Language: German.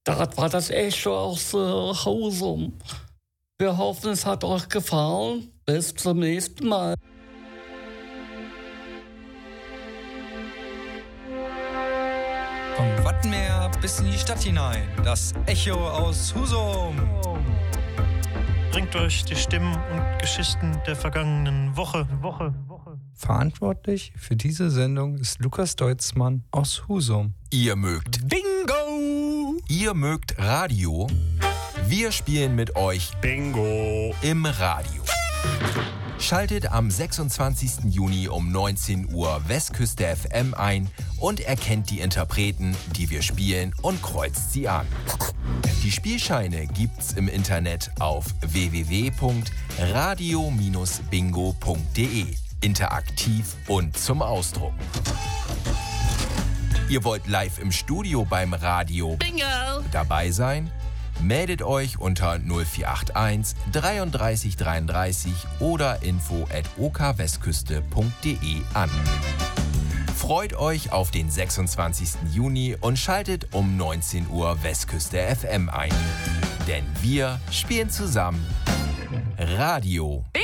Das war das Echo aus Husum. Wir hoffen, es hat euch gefallen. Bis zum nächsten Mal. Vom Wattenmeer bis in die Stadt hinein. Das Echo aus Husum. Bringt euch die Stimmen und Geschichten der vergangenen Woche. Verantwortlich für diese Sendung ist Lukas Deutzmann aus Husum. Ihr mögt Bingo! Ihr mögt Radio? Wir spielen mit euch Bingo! im Radio. Schaltet am 26. Juni um 19 Uhr Westküste FM ein und erkennt die Interpreten, die wir spielen, und kreuzt sie an. Die Spielscheine gibt's im Internet auf www.radio-bingo.de. Interaktiv und zum Ausdruck. Ihr wollt live im Studio beim Radio Bingo dabei sein? Meldet euch unter 0481 33 33 oder info@okwestküste.de an. Freut euch auf den 26. Juni und schaltet um 19 Uhr Westküste FM ein. Denn wir spielen zusammen Radio